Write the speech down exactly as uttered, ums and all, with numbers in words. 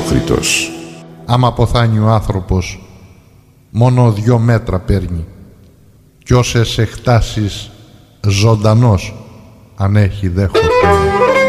Νεόκριτος. Άμα αποθάνει ο άνθρωπος, μόνο δυο μέτρα παίρνει, κι όσες εκτάσεις ζωντανός αν έχει δέχονται.